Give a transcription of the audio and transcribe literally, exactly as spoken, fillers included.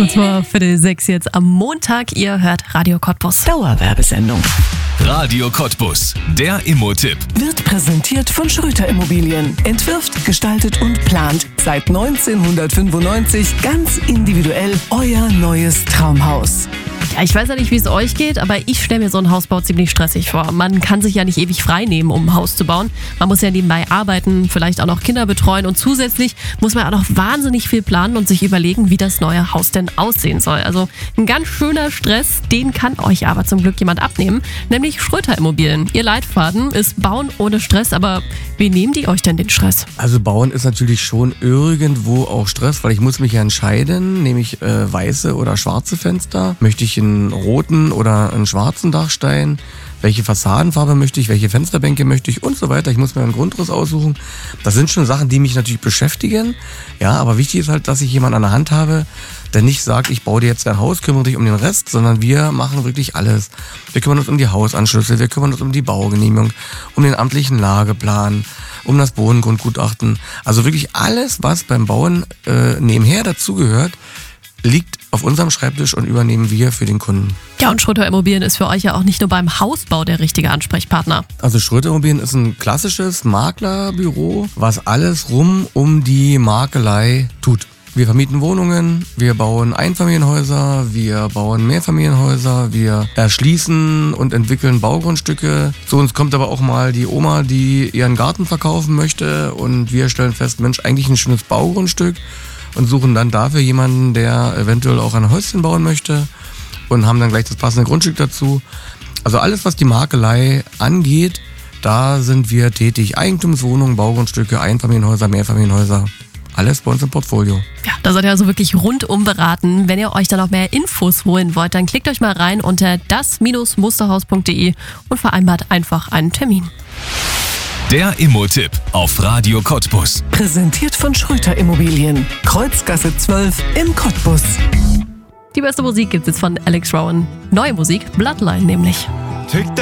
Kurz vor Viertel sechs jetzt am Montag. Ihr hört Radio Cottbus. Dauerwerbesendung. Radio Cottbus, der Immo-Tipp. Wird präsentiert von Schröter Immobilien. Entwirft, gestaltet und plant seit neunzehnhundertfünfundneunzig ganz individuell euer neues Traumhaus. Ja, ich weiß ja nicht, wie es euch geht, aber ich stelle mir so einen Hausbau ziemlich stressig vor. Man kann sich ja nicht ewig frei nehmen, um ein Haus zu bauen. Man muss ja nebenbei arbeiten, vielleicht auch noch Kinder betreuen und zusätzlich muss man auch noch wahnsinnig viel planen und sich überlegen, wie das neue Haus denn aussehen soll. Also ein ganz schöner Stress, den kann euch aber zum Glück jemand abnehmen, nämlich Schröter Immobilien. Ihr Leitfaden ist Bauen ohne Stress, aber wie nehmen die euch denn den Stress? Also Bauen ist natürlich schon irgendwo auch Stress, weil ich muss mich ja entscheiden, nehme ich äh, weiße oder schwarze Fenster, möchte ich einen roten oder einen schwarzen Dachstein, welche Fassadenfarbe möchte ich, welche Fensterbänke möchte ich und so weiter. Ich muss mir einen Grundriss aussuchen. Das sind schon Sachen, die mich natürlich beschäftigen. Ja, aber wichtig ist halt, dass ich jemanden an der Hand habe, der nicht sagt, ich baue dir jetzt ein Haus, kümmere dich um den Rest, sondern wir machen wirklich alles. Wir kümmern uns um die Hausanschlüsse, wir kümmern uns um die Baugenehmigung, um den amtlichen Lageplan, um das Bodengrundgutachten. Also wirklich alles, was beim Bauen äh, nebenher dazugehört, liegt auf unserem Schreibtisch und übernehmen wir für den Kunden. Ja, und Schröter Immobilien ist für euch ja auch nicht nur beim Hausbau der richtige Ansprechpartner. Also Schröter Immobilien ist ein klassisches Maklerbüro, was alles rum um die Makelei tut. Wir vermieten Wohnungen, wir bauen Einfamilienhäuser, wir bauen Mehrfamilienhäuser, wir erschließen und entwickeln Baugrundstücke. Zu uns kommt aber auch mal die Oma, die ihren Garten verkaufen möchte und wir stellen fest, Mensch, eigentlich ein schönes Baugrundstück und suchen dann dafür jemanden, der eventuell auch ein Häuschen bauen möchte und haben dann gleich das passende Grundstück dazu. Also alles, was die Makelei angeht, da sind wir tätig. Eigentumswohnungen, Baugrundstücke, Einfamilienhäuser, Mehrfamilienhäuser. Alles bei uns im Portfolio. Ja, da seid ihr also wirklich rundum beraten. Wenn ihr euch da noch mehr Infos holen wollt, dann klickt euch mal rein unter das Musterhaus punkt de und vereinbart einfach einen Termin. Der Immo-Tipp auf Radio Cottbus. Präsentiert von Schröter Immobilien. Kreuzgasse zwölf in Cottbus. Die beste Musik gibt es jetzt von Alex Rowan. Neue Musik, Bloodline nämlich. Take that.